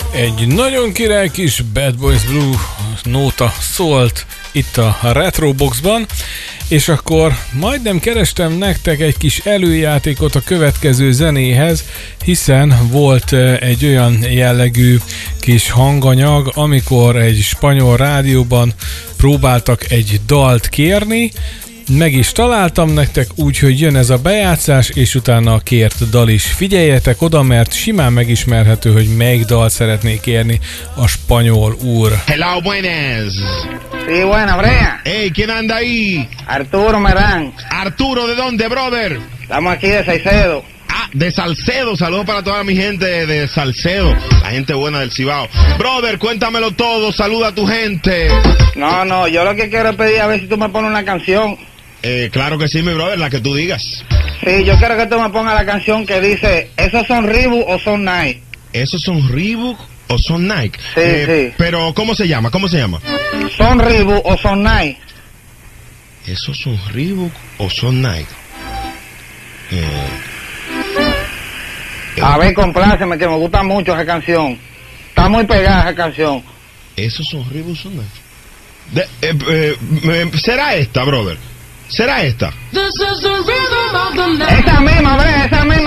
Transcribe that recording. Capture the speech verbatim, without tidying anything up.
Egy nagyon király kis Bad Boys Blue nóta szólt itt a Retro Boxban, és akkor majdnem kerestem nektek egy kis előjátékot a következő zenéhez, hiszen volt egy olyan jellegű kis hanganyag, amikor egy spanyol rádióban próbáltak egy dalt kérni, meg is találtam nektek, úgyhogy jön ez a bejátszás, és utána a kért dal is. Figyeljetek oda, mert simán megismerhető, hogy melyik dal szeretnék kérni a spanyol úr. Hello, buenas. Sí, buena, Brea. Hey, ¿quién anda ahí? Arturo Merán. Arturo, ¿de dónde, brother? Estamos aquí de Salcedo. Ah, de Salcedo. Saludos para toda mi gente de Salcedo, la gente buena del Cibao. Brother, cuéntamelo todo, saluda a tu gente. No, no, yo lo que quiero es pedir a ver si tú me pones una canción. Eh, claro que sí, mi brother, la que tú digas. Sí, yo quiero que tú me pongas la canción que dice, ¿esos son Reebok o son Nike? ¿Esos son Reebok o son Nike? Sí, eh, sí. Pero, ¿cómo se llama? ¿Cómo se llama? ¿Son Reebok o son Nike? ¿Esos son Reebok o son Nike? Eh, eh, A ver, compláceme, que me gusta mucho esa canción. Está muy pegada esa canción. ¿Esos son Reebok o son Nike? De, eh, eh, eh, ¿Será esta, brother? ¿Será esta? Esa misma, Brea, esa misma.